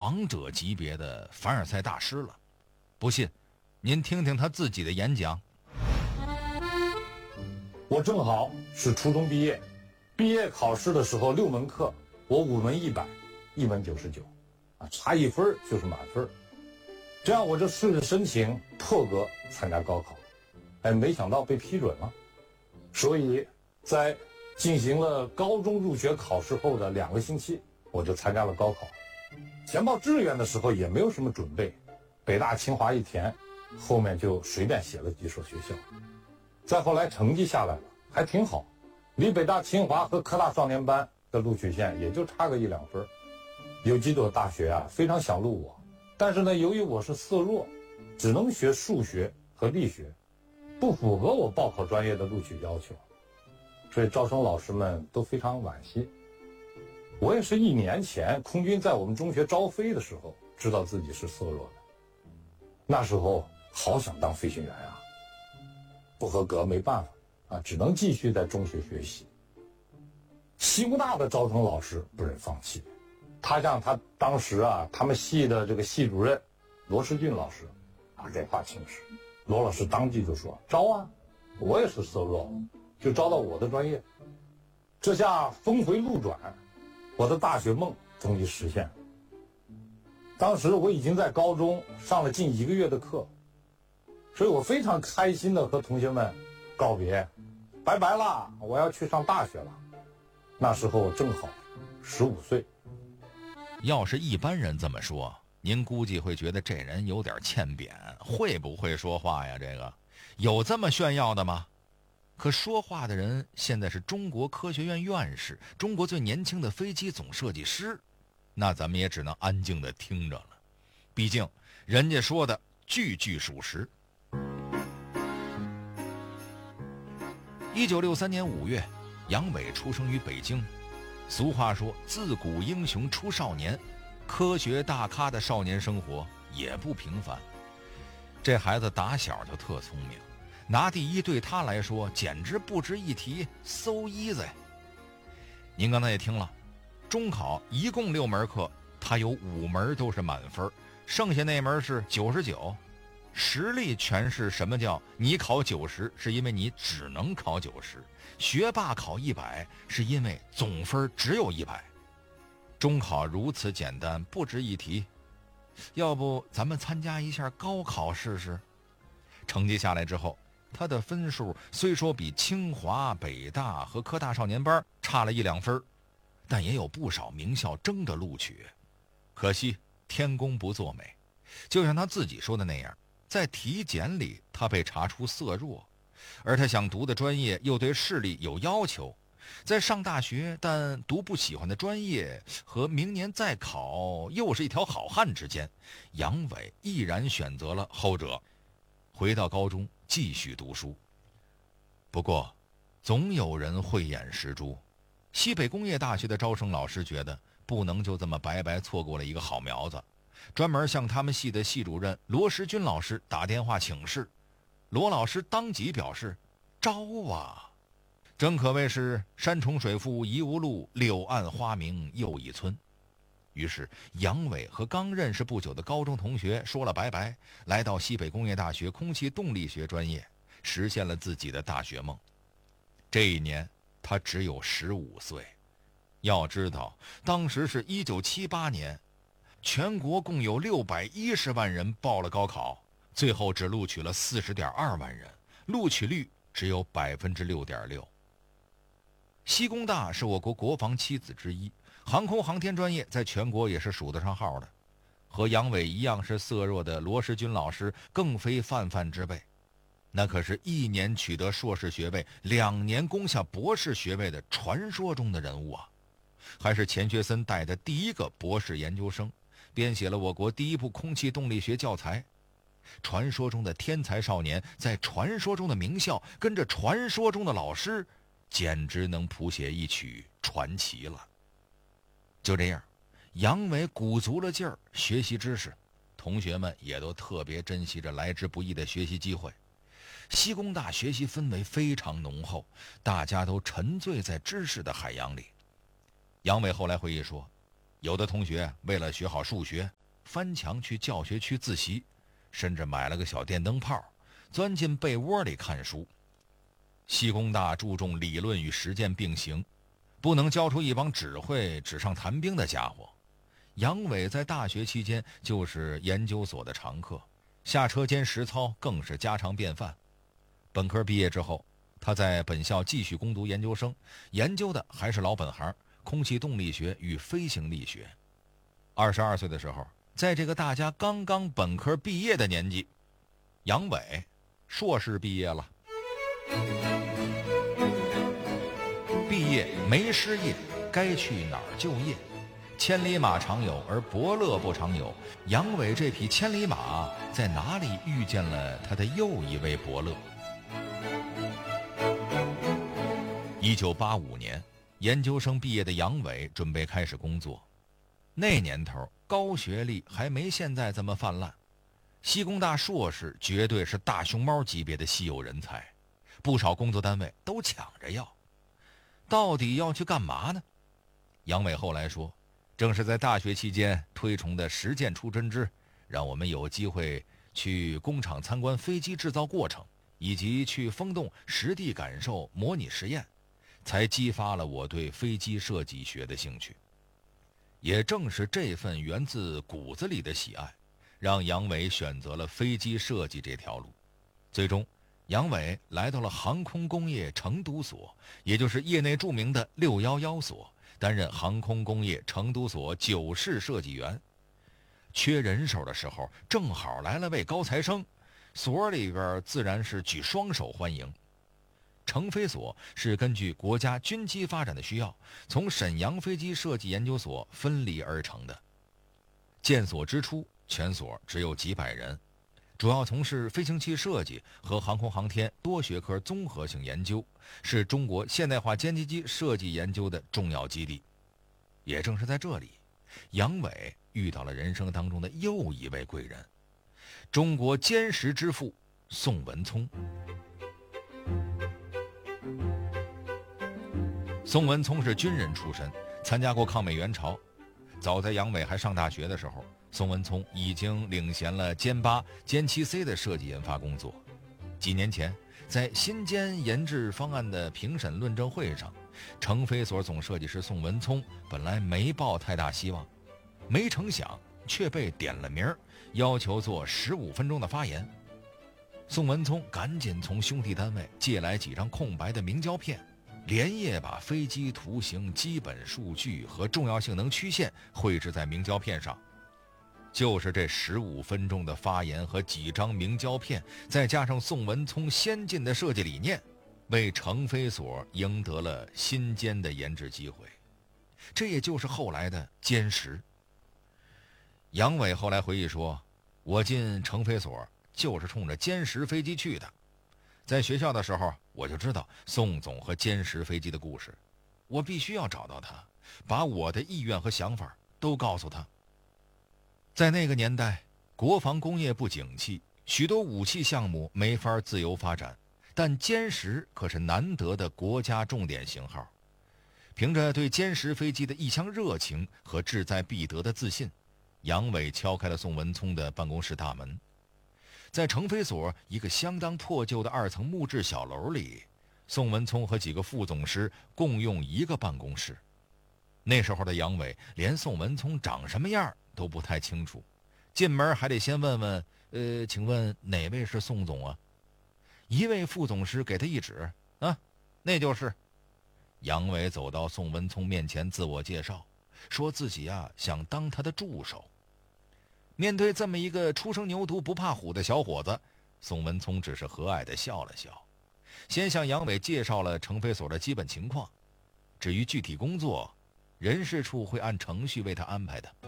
王者级别的凡尔赛大师了。不信，您听听他自己的演讲。 我正好是初中毕业，毕业考试的时候6门课，我5门100，1门99，差1分就是满分。这样我就顺着申请破格参加高考，没想到被批准了。所以在进行了高中入学考试后的2个星期，我就参加了高考。填报志愿的时候也没有什么准备，北大清华一填，后面就随便写了几所学校。再后来成绩下来了，还挺好，离北大清华和科大少年班的录取线也就差个1、2分。有几所大学非常想录我，但是呢，由于我是色弱，只能学数学和力学，不符合我报考专业的录取要求，所以招生老师们都非常惋惜。我也是1年前空军在我们中学招飞的时候知道自己是色弱的，那时候好想当飞行员啊，不合格没办法只能继续在中学学习。西工大的招生老师不忍放弃，他让他当时他们系的这个系主任罗世俊老师电话请示，罗老师当即就说招啊，我也是色弱，就招到我的专业。这下峰回路转，我的大学梦终于实现了。当时我已经在高中上了近1个月的课，所以我非常开心地和同学们告别，拜拜啦，我要去上大学了。那时候正好15岁。 要是一般人这么说，您估计会觉得这人有点欠扁，会不会说话呀？这个有这么炫耀的吗？可说话的人现在是中国科学院院士，中国最年轻的飞机总设计师，那咱们也只能安静地听着了。毕竟人家说的句句属实。1963年5月，杨伟出生于北京。俗话说自古英雄出少年，科学大咖的少年生活也不平凡。这孩子打小就特聪明，拿第1对他来说简直不值一提， so easy。 您刚才也听了，中考一共6门课，他有5门都是满分，剩下那门是99。实力诠释什么叫你考90是因为你只能考90，学霸考100是因为总分只有100。中考如此简单，不值一提。要不咱们参加一下高考试试？成绩下来之后，他的分数虽说比清华、北大和科大少年班差了1、2分，但也有不少名校争着录取。可惜天公不作美，就像他自己说的那样，在体检里他被查出色弱，而他想读的专业又对视力有要求，在上大学但读不喜欢的专业和明年再考又是一条好汉之间，杨伟毅然选择了后者，回到高中继续读书。不过总有人慧眼识珠，西北工业大学的招生老师觉得不能就这么白白错过了一个好苗子，专门向他们系的系主任罗时军老师打电话请示。罗老师当即表示招啊，正可谓是山重水复疑无路，柳暗花明又一村。于是杨伟和刚认识不久的高中同学说了拜拜，来到西北工业大学空气动力学专业，实现了自己的大学梦。这一年他只有15岁。要知道当时是1978年，全国共有610万人报了高考，最后只录取了40.2万人，录取率只有6.6%。西工大是我国国防七子之一，航空航天专业在全国也是数得上号的。和杨伟一样是色弱的罗时军老师更非泛泛之辈，那可是1年取得硕士学位，2年攻下博士学位的传说中的人物啊！还是钱学森带的第一个博士研究生，编写了我国第一部空气动力学教材。传说中的天才少年，在传说中的名校，跟着传说中的老师，简直能谱写一曲传奇了。就这样，杨伟鼓足了劲儿学习知识，同学们也都特别珍惜着来之不易的学习机会。西工大学习氛围非常浓厚，大家都沉醉在知识的海洋里。杨伟后来回忆说，有的同学为了学好数学， 翻墙去教学区自习，甚至买了个小电灯泡，钻进被窝里看书。西工大注重理论与实践并行，不能教出一帮只会纸上谈兵的家伙。杨伟在大学期间就是研究所的常客，下车间实操更是家常便饭。本科毕业之后，他在本校继续攻读研究生，研究的还是老本行，空气动力学与飞行力学。22岁的时候，在这个大家刚刚本科毕业的年纪，杨伟硕士毕业了。毕业没失业，该去哪儿就业？千里马常有，而伯乐不常有。杨伟这匹千里马在哪里遇见了他的又一位伯乐？1985年，研究生毕业的杨伟准备开始工作。那年头，高学历还没现在这么泛滥，西工大硕士绝对是大熊猫级别的稀有人才，不少工作单位都抢着要。到底要去干嘛呢？杨伟后来说，正是在大学期间推崇的实践出真知，让我们有机会去工厂参观飞机制造过程，以及去风洞实地感受模拟实验，才激发了我对飞机设计学的兴趣。也正是这份源自骨子里的喜爱，让杨伟选择了飞机设计这条路。最终，杨伟来到了航空工业成都所，也就是业内著名的611所，担任航空工业成都所9室设计员。缺人手的时候，正好来了位高材生，所里边自然是举双手欢迎。成飞所是根据国家军机发展的需要，从沈阳飞机设计研究所分离而成的。建所之初，全所只有几百人，主要从事飞行器设计和航空航天多学科综合性研究，是中国现代化歼击机设计研究的重要基地。也正是在这里，杨伟遇到了人生当中的又一位贵人——中国歼十之父宋文聪。宋文聪是军人出身，参加过抗美援朝。早在杨伟还上大学的时候，宋文聪已经领衔了歼8、歼7C 的设计研发工作。几年前，在新歼研制方案的评审论证会上，成飞所总设计师宋文聪本来没抱太大希望，没成想却被点了名，要求做15分钟的发言。宋文聪赶紧从兄弟单位借来几张空白的明胶片，连夜把飞机图形、基本数据和重要性能曲线绘制在明胶片上。就是这15分钟的发言和几张明胶片，再加上宋文聪先进的设计理念，为成飞所赢得了新歼的研制机会。这也就是后来的歼10。杨伟后来回忆说，我进成飞所就是冲着歼10飞机去的。在学校的时候，我就知道宋总和歼10飞机的故事，我必须要找到他，把我的意愿和想法都告诉他。在那个年代，国防工业不景气，许多武器项目没法自由发展，但歼10可是难得的国家重点型号。凭着对歼10飞机的一腔热情和志在必得的自信，杨伟敲开了宋文聪的办公室大门。在成飞所一个相当破旧的2层木质小楼里，宋文聪和几个副总师共用一个办公室。那时候的杨伟连宋文聪长什么样都不太清楚，进门还得先问问，请问哪位是宋总啊？一位副总师给他一指，那就是。杨伟走到宋文聪面前自我介绍，说自己想当他的助手。面对这么一个初生牛犊不怕虎的小伙子，宋文聪只是和蔼地笑了笑，先向杨伟介绍了成飞所的基本情况。至于具体工作，人事处会按程序为他安排的。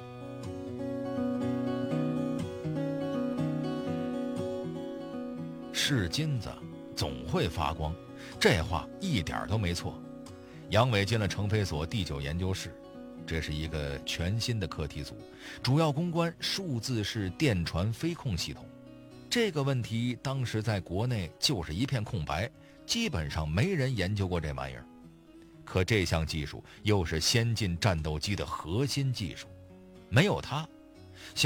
是金子总会发光，这话一点都没错。杨伟进了成飞所第9研究室，这是一个全新的课题组，主要攻关数字式电传飞控系统。这个问题当时在国内就是一片空白，基本上没人研究过这玩意儿。可这项技术又是先进战斗机的核心技术，没有它